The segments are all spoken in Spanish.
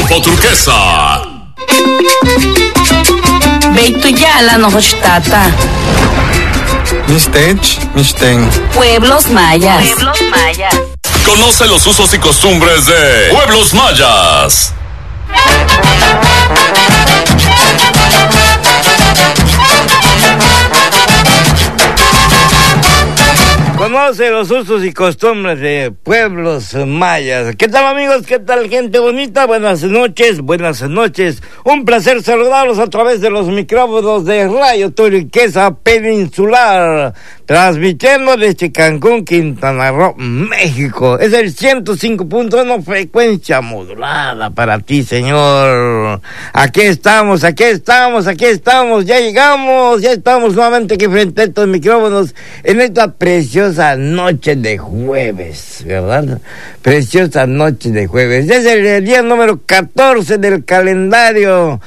Grupo Turquesa. Beito Yala no Hochtata. Misten. Pueblos mayas. Conoce los usos y costumbres de Pueblos Mayas. Conoce los usos y costumbres de Pueblos Mayas. ¿Qué tal, amigos? ¿Qué tal, gente bonita? Buenas noches. Un placer saludarlos a través de los micrófonos de Radio Turquesa Peninsular, transmitiendo desde Cancún, Quintana Roo, México. Es el 105.1 frecuencia modulada para ti, señor. Aquí estamos. Ya llegamos, ya estamos nuevamente aquí frente a estos micrófonos en esta preciosa noche de jueves, ¿verdad? Preciosa noche de jueves. Es el día número 14 del calendario,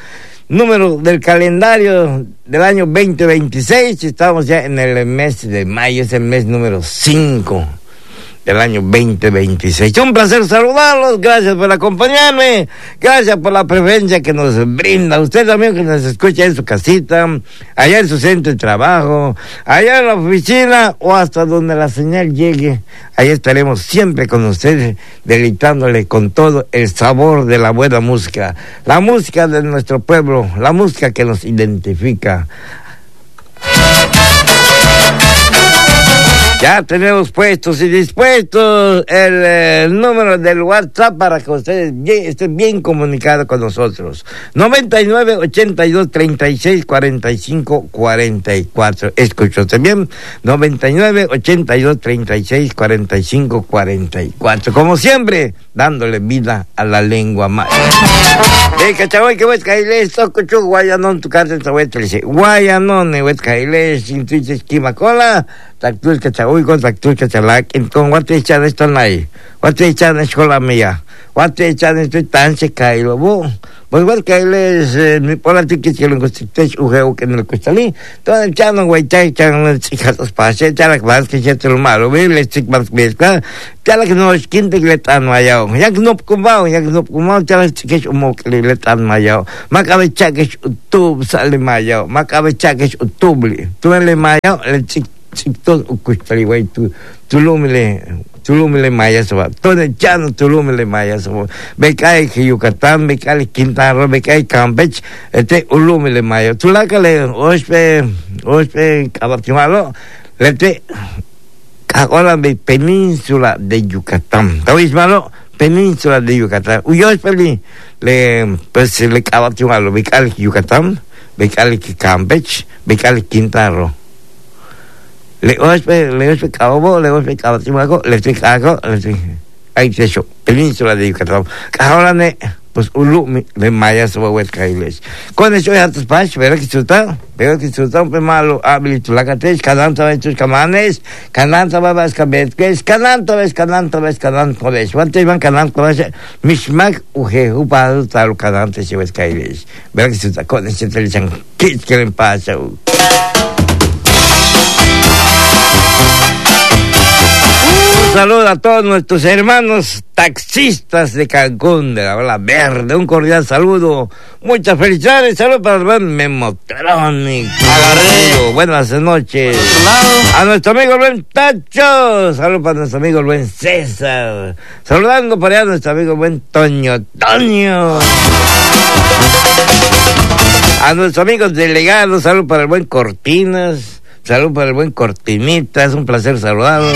del año 2026. Estamos ya en el mes de mayo, es el mes número 5 del año 2026. Un placer saludarlos, gracias por acompañarme, gracias por la preferencia que nos brinda. Usted también que nos escucha en su casita, allá en su centro de trabajo, allá en la oficina o hasta donde la señal llegue. Ahí estaremos siempre con ustedes, deleitándole con todo el sabor de la buena música, la música de nuestro pueblo, la música que nos identifica. Ya tenemos puestos y dispuestos el número del WhatsApp para que ustedes estén bien comunicados con nosotros. 99-82-36-45-44. ¿Escuchó bien? 99-82-36-45-44. Como siempre, dándole vida a la lengua maya. De Cachaboy que ves Kailes, Tocochu, Guayanón, tu casa en Sahuetel, Guayanón, ves Kailes, sin tuiches, Quimacola, Tactul Cachaboy, con Tactul Cachalac, con Guatechan están ahí, Guatechan escuela mía, Guatechan estoy tan secailo, pues ves Kailes, mi política que lo encontré, Ugeu, que no le cuesta ni, todo el chano, Guaychay, chan, chicas, pase, chalak más que ya te lo malo, le stick más mezcla, chalak no es quinte que le tan mayao, ya que no cumao, chalak chiques humo que le tan mayao, macabe chaques utub sale mayao, macabe chaques utubli, tú le mayao, le chictos ucustali, güey, Tulumile maya soba, todo el chano tulumile maya soba, becay Yucatán, becay Quintana Roo, becay Campeche, ulumile maya, tulacale, ospe, cabatimalo, ahora de península de Yucatán, ¿sabes malo? Península de Yucatán, uyospeli, pues le cabatimalo, becay Yucatán, becay Campeche, becay Quintana Roo. Le ospe cabo, le ospe cabatimago, le cago, ahí te hecho, península de Yucatán. Ahora pues ulu de maya sobre wet kailes. Con eso ya tus pach, pero que chuta un malo habilito la cates, cananta ves tus camanes, cananta babas cabetes, cananta ves, cuánto iban cananta ves, mishmak uje, upa tal canante se ves kailes. Pero que chuta con ese te dicen, ¿qué le pasa? Un saludo a todos nuestros hermanos taxistas de Cancún, de la Ola Verde, un cordial saludo, muchas felicidades, saludos para el buen Memotronic, buenas noches, a nuestro amigo el buen Tacho, saludos para nuestro amigo el buen César, saludando para allá a nuestro amigo el buen Toño, a nuestros amigos delegados, saludos para el buen Cortinas, salud para el buen Cortinita, es un placer saludarlos.